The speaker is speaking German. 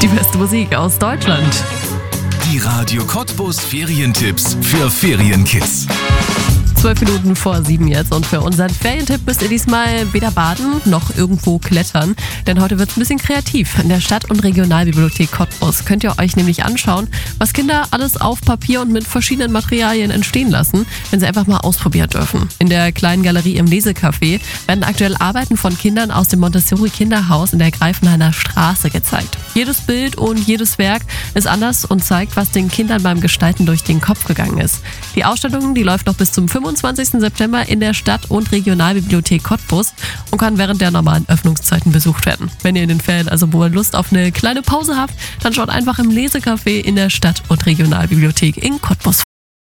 Die beste Musik aus Deutschland. Die Radio Cottbus Ferientipps für Ferienkids. 12 Minuten vor 7 jetzt und für unseren Ferientipp müsst ihr diesmal weder baden noch irgendwo klettern, denn heute wird es ein bisschen kreativ. In der Stadt- und Regionalbibliothek Cottbus könnt ihr euch nämlich anschauen, was Kinder alles auf Papier und mit verschiedenen Materialien entstehen lassen, wenn sie einfach mal ausprobieren dürfen. In der kleinen Galerie im Lesecafé werden aktuell Arbeiten von Kindern aus dem Montessori-Kinderhaus in der Greifenhainer Straße gezeigt. Jedes Bild und jedes Werk ist anders und zeigt, was den Kindern beim Gestalten durch den Kopf gegangen ist. Die Ausstellung, die läuft noch bis zum 25. September in der Stadt- und Regionalbibliothek Cottbus und kann während der normalen Öffnungszeiten besucht werden. Wenn ihr in den Ferien also wohl Lust auf eine kleine Pause habt, dann schaut einfach im Lesecafé in der Stadt- und Regionalbibliothek in Cottbus vorbei.